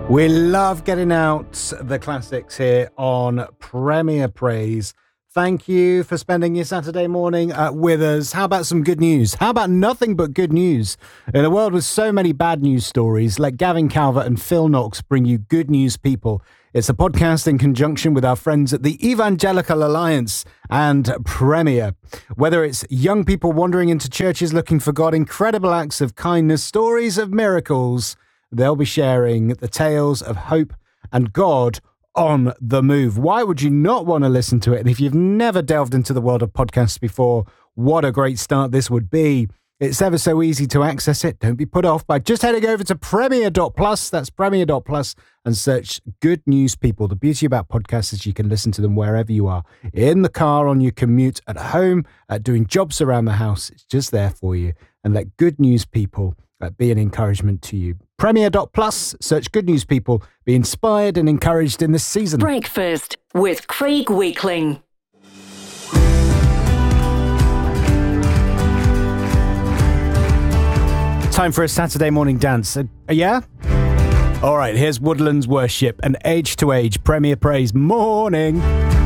We love getting out the classics here on Premier Praise. Thank you for spending your Saturday morning with us. How about some good news? How about nothing but good news? In a world with so many bad news stories, let Gavin Calvert and Phil Knox bring you Good News People. It's a podcast in conjunction with our friends at the Evangelical Alliance and Premier. Whether it's young people wandering into churches looking for God, incredible acts of kindness, stories of miracles, they'll be sharing the tales of hope and God on the move. Why would you not want to listen to it? And if you've never delved into the world of podcasts before, what a great start this would be. It's ever so easy to access it. Don't be put off by just heading over to Premier.plus. That's Premier.plus and search Good News People. The beauty about podcasts is you can listen to them wherever you are. In the car, on your commute, at home, doing jobs around the house. It's just there for you. And let Good News People be an encouragement to you. Premier.plus, search Good News People. Be inspired and encouraged in this season. Breakfast with Craig Wakeling. Time for a Saturday morning dance. Yeah? All right, here's Woodlands Worship and Age to Age Premier Praise morning.